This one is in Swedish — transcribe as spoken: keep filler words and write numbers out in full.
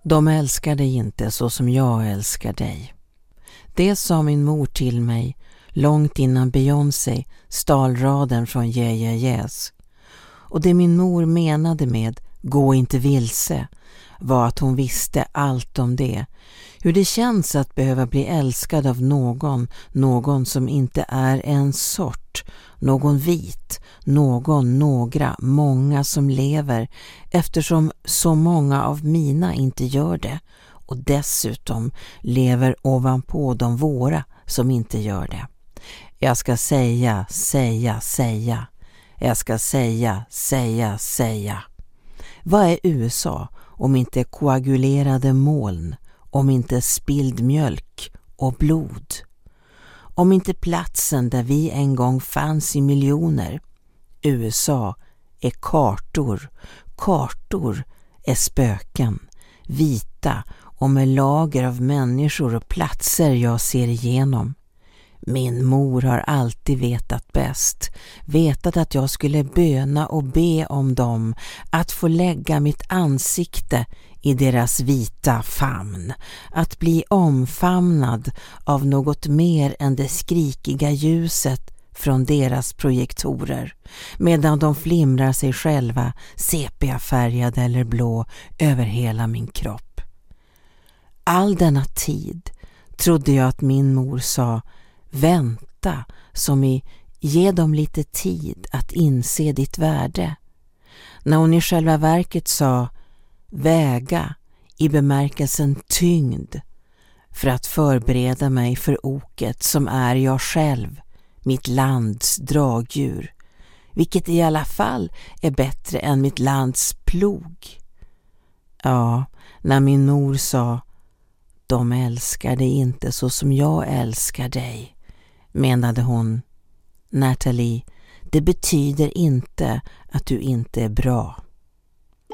De älskar dig inte så som jag älskar dig. Det sa min mor till mig långt innan Beyoncé stal raden från Yeah Yeah Yes. Och det min mor menade med gå inte vilse var att hon visste allt om det. Hur det känns att behöva bli älskad av någon, någon som inte är en sort, någon vit, någon, några, många som lever, eftersom så många av mina inte gör det och dessutom lever ovanpå de våra som inte gör det. Jag ska säga, säga, säga. Jag ska säga, säga, säga. Vad är U S A om inte koagulerade moln, om inte spilld mjölk och blod? Om inte platsen där vi en gång fanns i miljoner. U S A är kartor, kartor är spöken, vita och med lager av människor och platser jag ser igenom. Min mor har alltid vetat bäst, vetat att jag skulle böna och be om dem, att få lägga mitt ansikte i deras vita famn, att bli omfamnad av något mer än det skrikiga ljuset från deras projektorer, medan de flimrar sig själva, sepia-färgade eller blå, över hela min kropp. All denna tid trodde jag att min mor sa vänta, som i ge dem lite tid att inse ditt värde. När hon i själva verket sa väga i bemärkelsen tyngd för att förbereda mig för oket som är jag själv, mitt lands dragdjur, vilket i alla fall är bättre än mitt lands plog. Ja, när min mor sa de älskar dig inte så som jag älskar dig, menade hon, Natalie, det betyder inte att du inte är bra.